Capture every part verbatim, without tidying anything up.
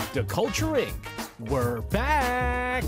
The Culture Incorporated. We're back!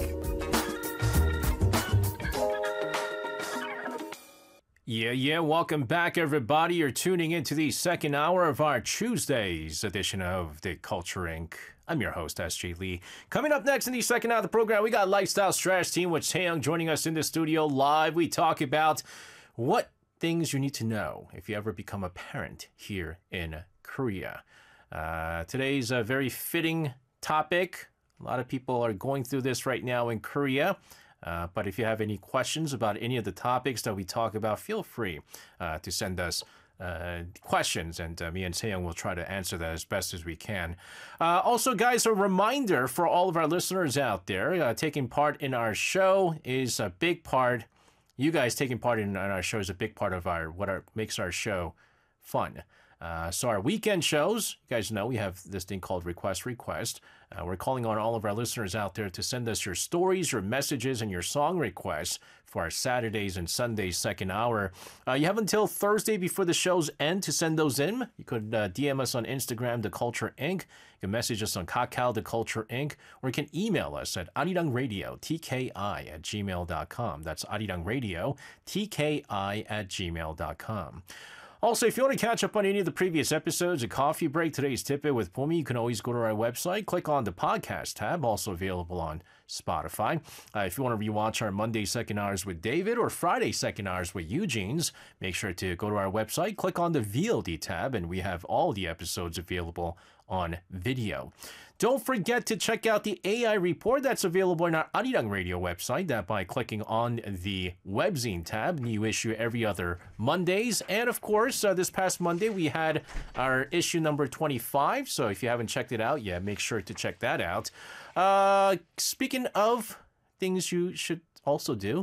Yeah, yeah, welcome back, everybody. You're tuning into the second hour of our Tuesday's edition of The Culture Incorporated. I'm your host, S J Lee. Coming up next in the second hour of the program, we got Lifestyle Strategy Team with Taeyong joining us in the studio live. We talk about what things you need to know if you ever become a parent here in Korea. Uh, today's a very fitting topic. A lot of people are going through this right now in Korea. Uh, but if you have any questions about any of the topics that we talk about, feel free uh, to send us uh, questions, and uh, me and Taeyong will try to answer that as best as we can. Uh, also, guys, a reminder for all of our listeners out there, uh, taking part in our show is a big part. You guys taking part in, in our show is a big part of our what our, makes our show fun. Uh, so our weekend shows, you guys know we have this thing called Request Request. Uh, we're calling on all of our listeners out there to send us your stories, your messages, and your song requests for our Saturdays and Sundays second hour. Uh, you have until Thursday before the show's end to send those in. You could uh, D M us on Instagram, The Culture Incorporated. You can message us on Kakao, The Culture Incorporated. Or you can email us at arirangradio, T K I at gmail dot com. That's arirangradio, T K I at gmail dot com. Also, if you want to catch up on any of the previous episodes of Coffee Break, Today's Tidbit with Pumi, you can always go to our website, click on the podcast tab, also available on Spotify. Uh, if you want to rewatch our Monday second hours with David or Friday second hours with Eugene's, make sure to go to our website, click on the V O D tab, and we have all the episodes available on video. Don't forget to check out the A I report that's available on our Arirang Radio website, that by clicking on the webzine tab. New issue every other Mondays. And of course, uh, this past Monday, we had our issue number twenty-five. So if you haven't checked it out yet, make sure to check that out. Uh, speaking of things you should also do,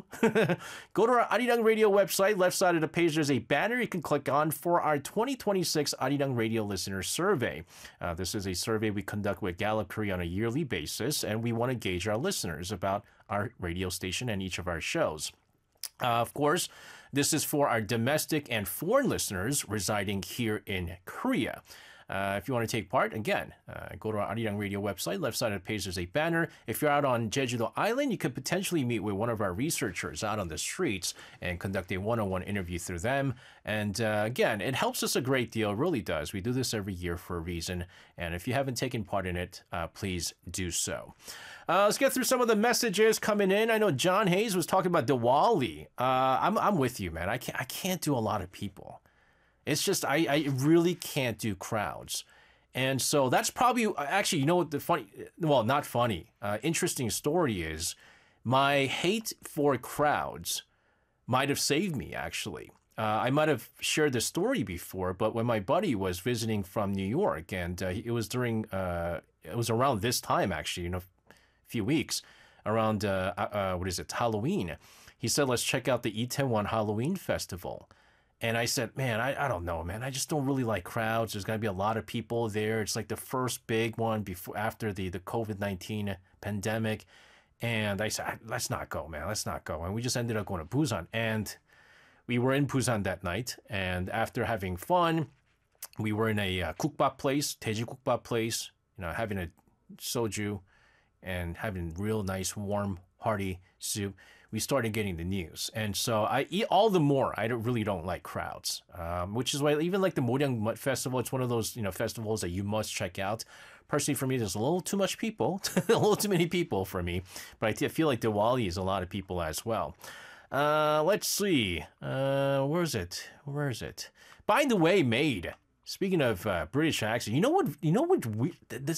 go to our Arirang Radio website. Left side of the page, there's a banner you can click on for our twenty twenty-six Arirang Radio Listener Survey. Uh, this is a survey we conduct with Gallup Korea on a yearly basis, and we want to gauge our listeners about our radio station and each of our shows. Uh, of course, this is for our domestic and foreign listeners residing here in Korea. Uh, if you want to take part, again, uh, go to our Arirang Radio website. Left side of the page, there's a banner. If you're out on Jeju-do Island, you could potentially meet with one of our researchers out on the streets and conduct a one-on-one interview through them. And uh, again, it helps us a great deal. It really does. We do this every year for a reason. And if you haven't taken part in it, uh, please do so. Uh, let's get through some of the messages coming in. I know John Hayes was talking about Diwali. Uh, I'm I'm with you, man. I can't I can't do a lot of people. It's just, I, I really can't do crowds. And so that's probably, actually, you know what the funny, well, not funny, uh, interesting story is, my hate for crowds might have saved me, actually. Uh, I might have shared the story before, but when my buddy was visiting from New York, and uh, it was during, uh, it was around this time, actually, you know, a few weeks, around, uh, uh, what is it, Halloween. He said, let's check out the Itaewon Halloween Festival. And I said, man, I, I don't know, man. I just don't really like crowds. There's going to be a lot of people there. It's like the first big one before after the, the COVID nineteen pandemic. And I said, let's not go, man. Let's not go. And we just ended up going to Busan. And we were in Busan that night. And after having fun, we were in a uh, kukbap place, Daeji kukbap place, you know, having a soju and having real nice, warm, hearty soup. We started getting the news. And so I eat all the more. I don't, really don't like crowds, um, which is why even like the Moryang Festival, it's one of those, you know, festivals that you must check out. Personally, for me, there's a little too much people, a little too many people for me. But I feel like Diwali is a lot of people as well. Uh, let's see. Uh, where is it? Where is it? By the way, Maid. Speaking of uh, British accent, you know what? You know what? We, this,